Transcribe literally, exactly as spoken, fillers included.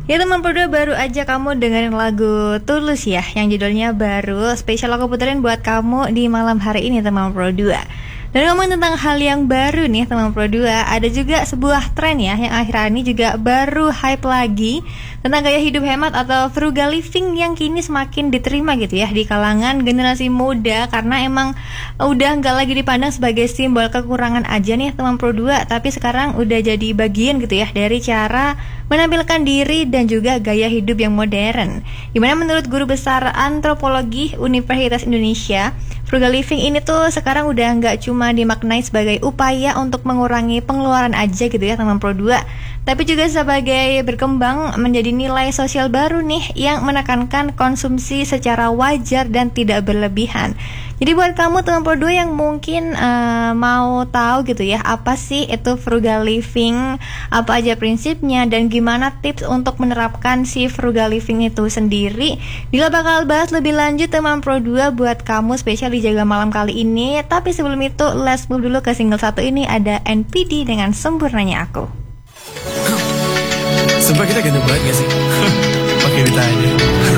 Ya teman Pro dua, baru aja kamu dengerin lagu Tulus ya, yang judulnya Baru. Spesial aku puterin buat kamu di malam hari ini teman Pro dua. Dan ngomongin tentang hal yang baru nih teman Pro dua, ada juga sebuah tren ya yang akhir ini juga baru hype lagi tentang gaya hidup hemat atau frugal living yang kini semakin diterima gitu ya di kalangan generasi muda, karena emang udah nggak lagi dipandang sebagai simbol kekurangan aja nih teman Pro dua, tapi sekarang udah jadi bagian gitu ya dari cara menampilkan diri dan juga gaya hidup yang modern. Dimana menurut guru besar antropologi Universitas Indonesia, frugal living ini tuh sekarang udah nggak cuma dimaknai sebagai upaya untuk mengurangi pengeluaran aja gitu ya teman Pro dua, tapi juga sebagai berkembang menjadi nilai sosial baru nih yang menekankan konsumsi secara wajar dan tidak berlebihan. Jadi buat kamu teman Pro dua yang mungkin uh, mau tahu gitu ya apa sih itu frugal living, apa aja prinsipnya dan gimana tips untuk menerapkan si frugal living itu sendiri, Dila bakal bahas lebih lanjut teman Pro dua buat kamu spesial di Jaga Malam kali ini. Tapi sebelum itu let's move dulu ke single satu ini, ada N P D dengan Sempurnanya Aku. Sumpah kita ganteng banget gak sih? Pakai ditanya.